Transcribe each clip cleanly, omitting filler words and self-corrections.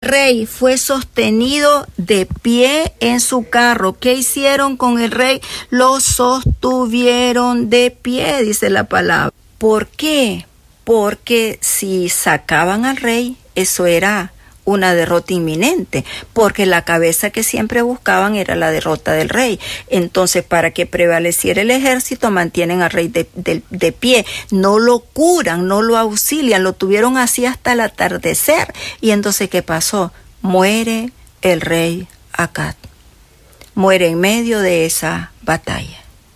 rey fue sostenido de pie en su carro. ¿Qué hicieron con el rey? Lo sostuvieron de pie, dice la palabra. ¿Por qué? Porque si sacaban al rey, eso era una derrota inminente, porque la cabeza que siempre buscaban era la derrota del rey. Entonces, para que prevaleciera el ejército, mantienen al rey de pie, no lo curan, no lo auxilian, lo tuvieron así hasta el atardecer. Y entonces, ¿qué pasó? Muere el rey Acab, muere en medio de esa batalla.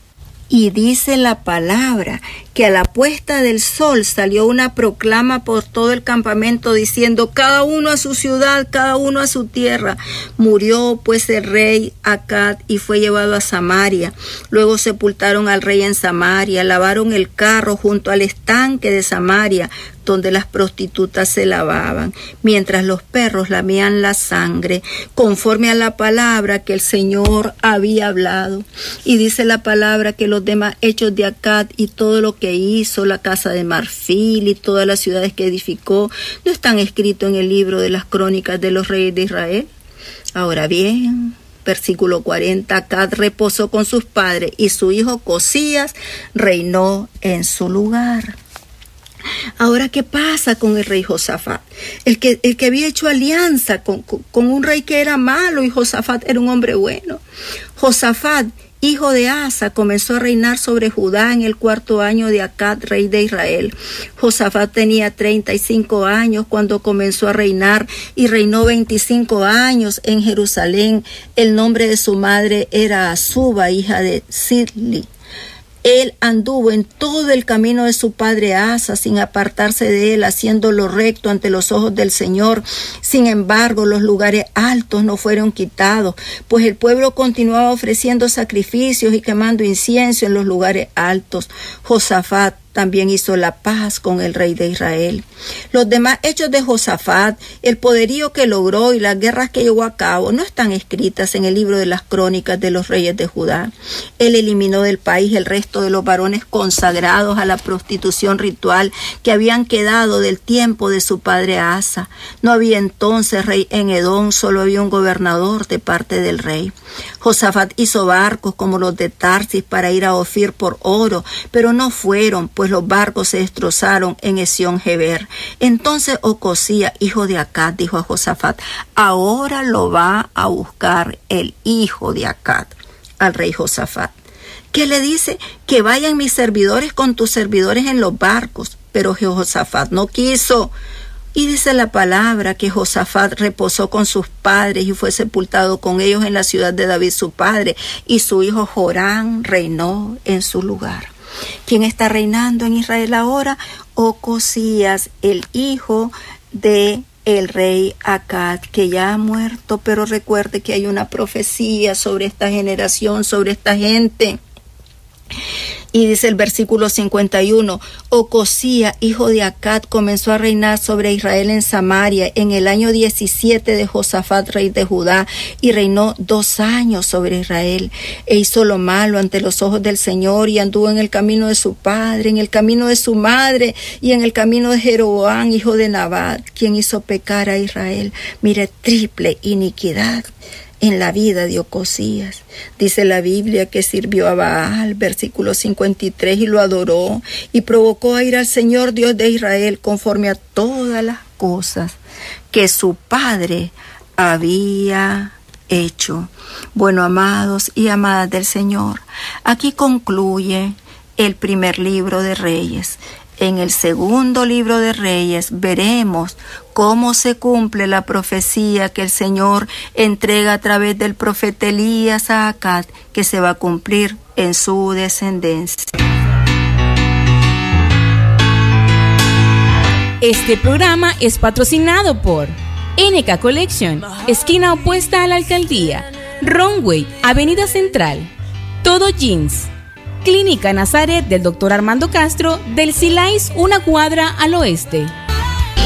Y dice la palabra que a la puesta del sol salió una proclama por todo el campamento diciendo: cada uno a su ciudad, cada uno a su tierra. Murió pues el rey Acab y fue llevado a Samaria. Luego sepultaron al rey en Samaria, lavaron el carro junto al estanque de Samaria, donde las prostitutas se lavaban, mientras los perros lamían la sangre, conforme a la palabra que el Señor había hablado. Y dice la palabra que los demás hechos de Acab y todo lo que hizo, la casa de marfil y todas las ciudades que edificó, ¿no están escritos en el libro de las crónicas de los reyes de Israel? Ahora bien, versículo 40, Acab reposó con sus padres y su hijo Josías reinó en su lugar. Ahora, ¿qué pasa con el rey Josafat? El que había hecho alianza con un rey que era malo, y Josafat era un hombre bueno. Josafat, hijo de Asa, comenzó a reinar sobre Judá en el 4º año de Acab, rey de Israel. Josafat tenía 35 años cuando comenzó a reinar y reinó 25 años en Jerusalén. El nombre de su madre era Azuba, hija de Sidli. Él anduvo en todo el camino de su padre Asa, sin apartarse de él, haciendo lo recto ante los ojos del Señor. Sin embargo, los lugares altos no fueron quitados, pues el pueblo continuaba ofreciendo sacrificios y quemando incienso en los lugares altos. Josafat también hizo la paz con el rey de Israel. Los demás hechos de Josafat, el poderío que logró y las guerras que llevó a cabo, no están escritas en el libro de las crónicas de los reyes de Judá. Él eliminó del país el resto de los varones consagrados a la prostitución ritual que habían quedado del tiempo de su padre Asa. No había entonces rey en Edom, solo había un gobernador de parte del rey. Josafat hizo barcos como los de Tarsis para ir a Ofir por oro, pero no fueron, pues los barcos se destrozaron en Esión-Geber. Entonces Ocosías, hijo de Acab, dijo a Josafat: ahora lo va a buscar el hijo de Acab al rey Josafat. ¿Qué le dice? Que vayan mis servidores con tus servidores en los barcos. Pero Josafat no quiso. Y dice la palabra que Josafat reposó con sus padres y fue sepultado con ellos en la ciudad de David su padre, y su hijo Joram reinó en su lugar. ¿Quién está reinando en Israel ahora? Ocosías, el hijo de el rey Acab, que ya ha muerto, pero recuerde que hay una profecía sobre esta generación, sobre esta gente. Y dice el versículo 51, Ocosías, hijo de Acab, comenzó a reinar sobre Israel en Samaria en el año 17 de Josafat, rey de Judá, y reinó 2 años sobre Israel. E hizo lo malo ante los ojos del Señor, y anduvo en el camino de su padre, en el camino de su madre, y en el camino de Jeroboam, hijo de Nabat, quien hizo pecar a Israel. Mire, triple iniquidad en la vida de Ocosías. Dice la Biblia que sirvió a Baal, versículo 53, y lo adoró, y provocó a ir al Señor Dios de Israel conforme a todas las cosas que su padre había hecho. Bueno, amados y amadas del Señor, aquí concluye el primer libro de Reyes. En el segundo libro de Reyes veremos cómo se cumple la profecía que el Señor entrega a través del profeta Elías a Acab, que se va a cumplir en su descendencia. Este programa es patrocinado por NK Collection, esquina opuesta a la alcaldía, Runway, Avenida Central, Todo Jeans, Clínica Nazaret del Dr. Armando Castro, del Silais, una cuadra al oeste.